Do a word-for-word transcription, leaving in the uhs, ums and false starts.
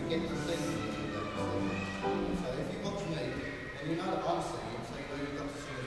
get to think what you do. So if you watch me, and you know that I'm singing, so you know you've got to sing as